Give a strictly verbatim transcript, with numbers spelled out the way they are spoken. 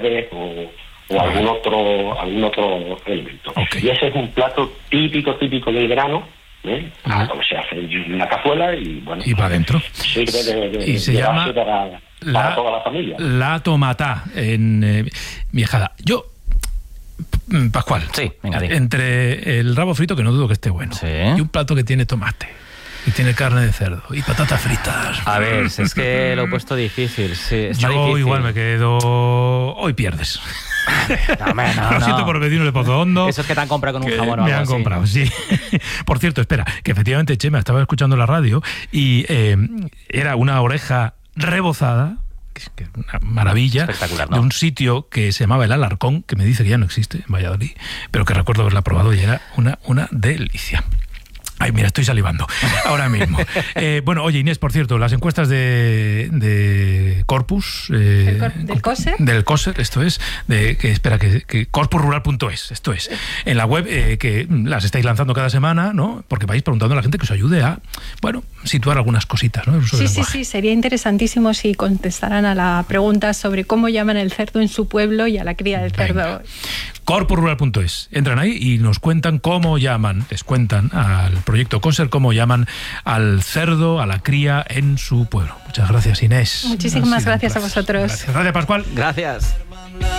verde o, o algún otro algún otro elemento. Okay. Y ese es un plato típico, típico del grano, ¿eh? Ah. Como se hace en una cazuela y bueno, Y para adentro. sirve de, de, Y se de llama base para, la, para toda la familia. La tomatá en eh, Viejada. Yo, Pascual, sí, venga, di. Entre el rabo frito, que no dudo que esté bueno, sí. y un plato que tiene tomate, y tiene carne de cerdo, y patatas fritas. A ver, es que lo he puesto difícil. Sí, está Yo difícil. igual me quedo... Hoy pierdes. No, hombre, no, Lo no. siento por el vecino de Pozo Hondo. Eso es que te han comprado con un jamón o Me algo han así. comprado, sí. Por cierto, espera, que efectivamente Chema estaba escuchando la radio y eh, era una oreja rebozada, que es una maravilla, espectacular, ¿no? de un sitio que se llamaba El Alarcón, que me dice que ya no existe en Valladolid, pero que recuerdo haberla probado y era una, una delicia. Ay, mira, estoy salivando ahora mismo. Eh, bueno, oye, Inés, por cierto, las encuestas de, de Corpus... Eh, ¿Del, cor ¿Del COSER? Del COSER, esto es, de, que espera, que, que corpus rural punto es, esto es, en la web, eh, que las estáis lanzando cada semana, ¿no? Porque vais preguntando a la gente que os ayude a, bueno, situar algunas cositas, ¿no? Sí, sí, sí, sería interesantísimo si contestaran a la pregunta sobre cómo llaman el cerdo en su pueblo y a la cría del cerdo. corpus rural punto es. Entran ahí y nos cuentan cómo llaman, les cuentan al proyecto COSER, cómo llaman al cerdo, a la cría en su pueblo. Muchas gracias, Inés. Muchísimas gracias a vosotros. Gracias, gracias Pascual. Gracias.